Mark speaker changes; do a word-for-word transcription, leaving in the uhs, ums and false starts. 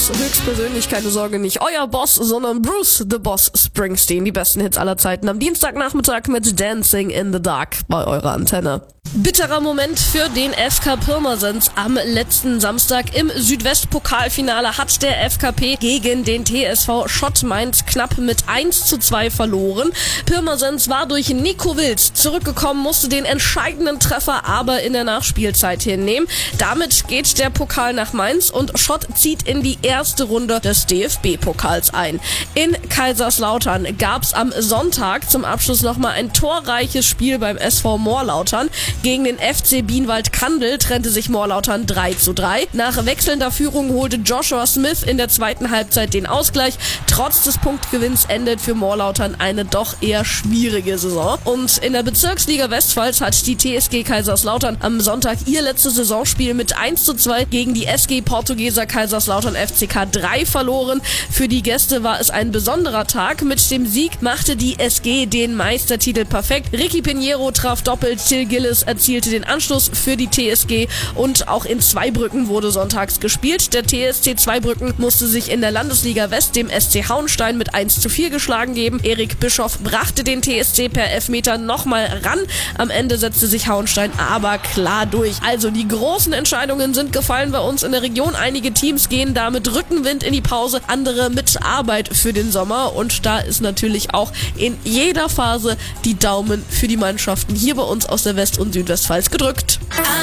Speaker 1: Boss höchstpersönlich, keine Sorge, nicht euer Boss, sondern Bruce the Boss Springsteen. Die besten Hits aller Zeiten am Dienstagnachmittag mit Dancing in the Dark bei eurer Antenne. Bitterer Moment für den F K Pirmasens. Am letzten Samstag im Südwest-Pokalfinale hat der F K P gegen den T S V Schott Mainz knapp mit eins zu zwei verloren. Pirmasens war durch Nico Wild zurückgekommen, musste den entscheidenden Treffer aber in der Nachspielzeit hinnehmen. Damit geht der Pokal nach Mainz und Schott zieht in die erste Runde des D F B-Pokals ein. In Kaiserslautern gab's am Sonntag zum Abschluss nochmal ein torreiches Spiel beim S V Moorlautern. Gegen den F C Bienwald-Kandel trennte sich Moorlautern drei zu drei. Nach wechselnder Führung holte Joshua Smith in der zweiten Halbzeit den Ausgleich. Trotz des Punktgewinns endet für Moorlautern eine doch eher schwierige Saison. Und in der Bezirksliga Westpfalz hat die T S G Kaiserslautern am Sonntag ihr letztes Saisonspiel mit eins zu zwei gegen die S G Portugieser Kaiserslautern F C K drei verloren. Für die Gäste war es ein besonderer Tag. Mit dem Sieg machte die S G den Meistertitel perfekt. Ricky Pinheiro traf doppelt, Till Gillis erzielte den Anschluss für die T S G und auch in Zweibrücken wurde sonntags gespielt. Der T S C Zweibrücken musste sich in der Landesliga West dem S C Hauenstein mit eins zu vier geschlagen geben. Erik Bischoff brachte den T S C per Elfmeter nochmal ran. Am Ende setzte sich Hauenstein aber klar durch. Also die großen Entscheidungen sind gefallen bei uns in der Region. Einige Teams gehen da mit Rückenwind in die Pause, andere mit Arbeit für den Sommer und da ist natürlich auch in jeder Phase die Daumen für die Mannschaften hier bei uns aus der West- und Südwestpfalz gedrückt.